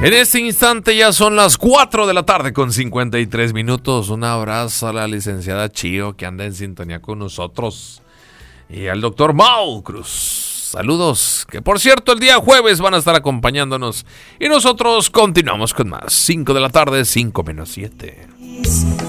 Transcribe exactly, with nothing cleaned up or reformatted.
En este instante ya son las cuatro de la tarde con cincuenta y tres minutos. Un abrazo a la licenciada Chío que anda en sintonía con nosotros. Y al doctor Mau Cruz. Saludos, que por cierto el día jueves van a estar acompañándonos. Y nosotros continuamos con más. cinco de la tarde, cinco menos siete.